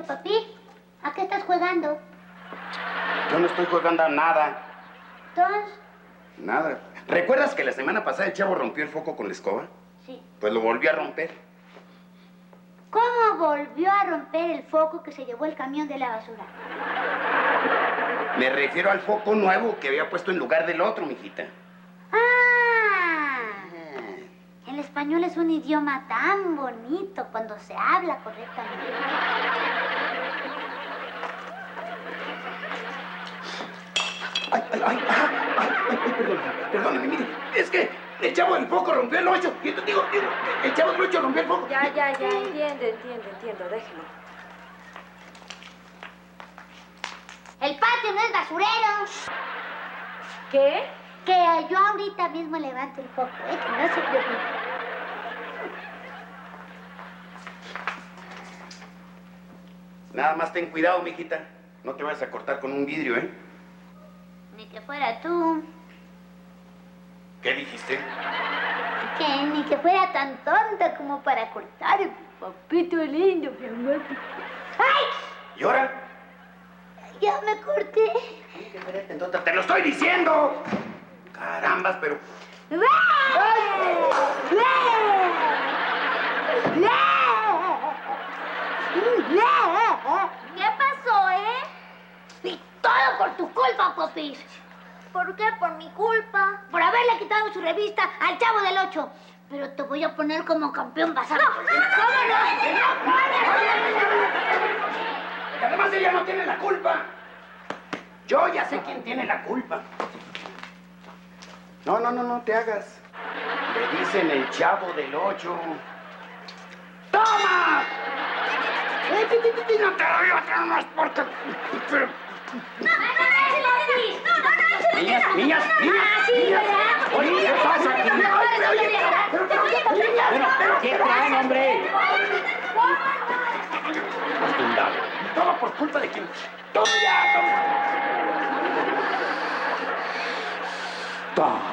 haciendo, papi? ¿A qué estás jugando? Yo no estoy jugando a nada. ¿Entonces? Nada. ¿Recuerdas que la semana pasada el chavo rompió el foco con la escoba? Sí. Pues lo volvió a romper. ¿Cómo volvió a romper el foco que se llevó el camión de la basura? Me refiero al foco nuevo que había puesto en lugar del otro, mijita. El español es un idioma tan bonito cuando se habla correctamente. Perdóname, mire, es que el chavo del foco rompió el 8. Y digo, el chavo del 8 rompió el foco. Ya, entiendo, déjelo. El patio no es basurero. ¿Qué? Que yo ahorita mismo levanto el foco, que no se preocupe. Nada más ten cuidado, mijita. No te vayas a cortar con un vidrio, ¿eh? Ni que fuera tú. ¿Qué dijiste? Que ni que fuera tan tonta como para cortar, papito lindo, mi amor. ¡Ay! ¿Y ahora? Ya me corté. ¡Te lo estoy diciendo! Carambas, pero... ¿Qué pasó, Y todo por tu culpa, Popis. ¿Por qué? ¿Por mi culpa? Por haberle quitado su revista al Chavo del 8. Pero te voy a poner como campeón pasado. Y además ella no tiene la culpa. Yo ya sé quién tiene la culpa. No te hagas. Le dicen el Chavo del 8. ¡Toma! No te voy a traer más porque... Niñas. Oye, ¿qué pasa? ¿Qué traen, hombre? Todo por culpa de quién. Todo ya.